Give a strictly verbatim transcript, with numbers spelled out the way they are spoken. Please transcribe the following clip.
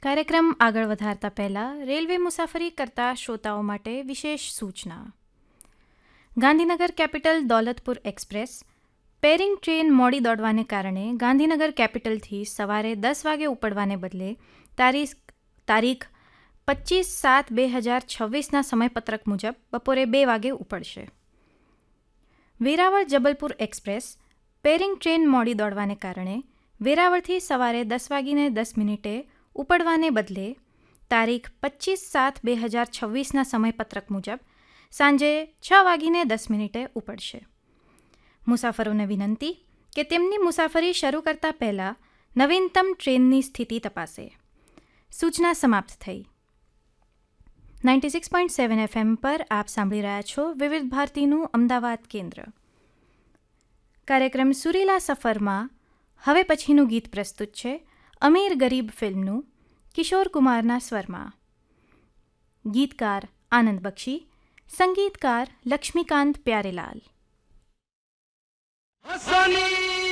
કાર્યક્રમ આગળ વધારતા પહેલાં રેલવે મુસાફરી કરતા શ્રોતાઓ માટે વિશેષ સૂચના. Gandhinagar capital દૌલતપુર express pairing train મોડી દોડવાને કારણે ગાંધીનગર કેપિટલથી સવારે દસ વાગે ઉપડવાને બદલે તારીખ તારીખ પચીસ સાત બે હજાર છવ્વીસના સમયપત્રક મુજબ બપોરે બે વાગે ઉપડશે. Veraval Jabalpur express pairing train મોડી દોડવાને કારણે વેરાવળથી સવારે દસ વાગીને દસ મિનિટે ઉપડવાને બદલે તારીખ પચીસ સાત બે હજાર છવ્વીસના સમયપત્રક મુજબ સાંજે છ વાગીને દસ મિનિટે ઉપડશે. મુસાફરોને વિનંતી કે તેમની મુસાફરી શરૂ કરતા પહેલાં નવીનતમ ટ્રેનની સ્થિતિ તપાસે. સૂચના સમાપ્ત થઈ. Ninety six point seven FM પર આપ સાંભળી રહ્યા છો વિવિધ ભારતીનું અમદાવાદ કેન્દ્ર. કાર્યક્રમ સુરીલા સફરમાં હવે પછીનું ગીત પ્રસ્તુત છે અમીર ગરીબ ફિલ્મનું કિશોર કુમારના સ્વરમાં. ગીતકાર આનંદ બક્ષી, સંગીતકાર લક્ષ્મીકાંત પ્યારેલાલ.